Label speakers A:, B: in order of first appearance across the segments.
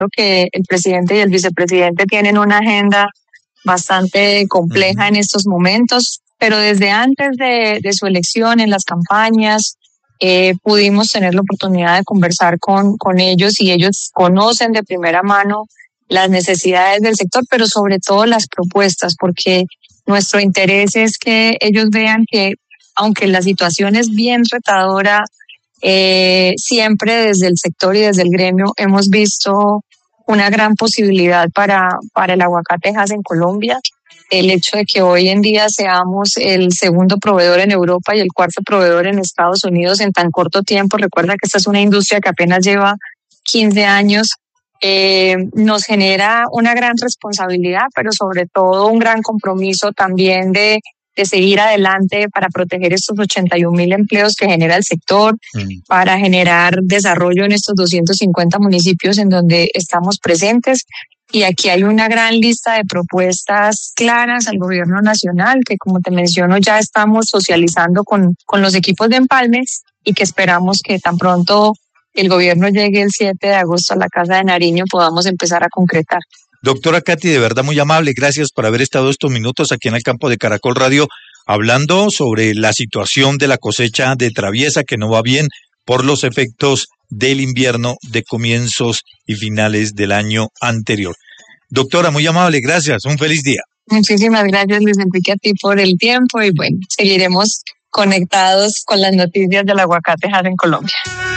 A: Creo que el presidente y el vicepresidente tienen una agenda bastante compleja en estos momentos, pero desde antes de su elección, en las campañas, pudimos tener la oportunidad de conversar con ellos y ellos conocen de primera mano las necesidades del sector, pero sobre todo las propuestas, porque nuestro interés es que ellos vean que aunque la situación es bien retadora, siempre desde el sector y desde el gremio hemos visto una gran posibilidad para el aguacate Hass en Colombia. El hecho de que hoy en día seamos el segundo proveedor en Europa y el cuarto proveedor en Estados Unidos en tan corto tiempo, recuerda que esta es una industria que apenas lleva 15 años, nos genera una gran responsabilidad, pero sobre todo un gran compromiso también de seguir adelante para proteger estos 81,000 empleos que genera el sector, para generar desarrollo en estos 250 municipios en donde estamos presentes. Y aquí hay una gran lista de propuestas claras al gobierno nacional que, como te menciono, ya estamos socializando con los equipos de empalme y que esperamos que tan pronto el gobierno llegue el 7 de agosto a la Casa de Nariño podamos empezar a concretar.
B: Doctora Katy, de verdad muy amable, gracias por haber estado estos minutos aquí en el campo de Caracol Radio hablando sobre la situación de la cosecha de traviesa que no va bien por los efectos del invierno de comienzos y finales del año anterior. Doctora, muy amable, gracias, un feliz día.
A: Muchísimas gracias, Luis Enrique, a ti por el tiempo y bueno, seguiremos conectados con las noticias del aguacate Hass en Colombia.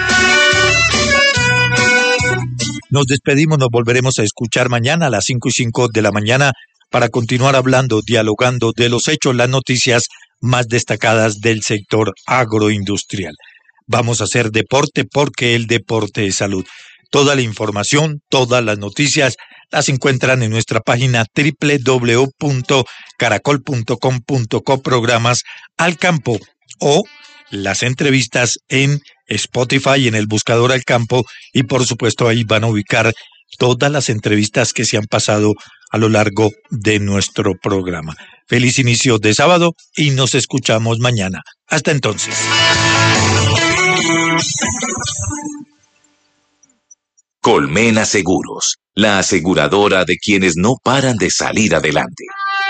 B: Nos despedimos, nos volveremos a escuchar mañana a las 5:05 de la mañana para continuar hablando, dialogando de los hechos, las noticias más destacadas del sector agroindustrial. Vamos a hacer deporte porque el deporte es salud. Toda la información, todas las noticias las encuentran en nuestra página www.caracol.com.co programas al campo o las entrevistas en Spotify, en el buscador al campo y por supuesto ahí van a ubicar todas las entrevistas que se han pasado a lo largo de nuestro programa. Feliz inicio de sábado y nos escuchamos mañana. Hasta entonces.
C: Colmena Seguros, la aseguradora de quienes no paran de salir adelante.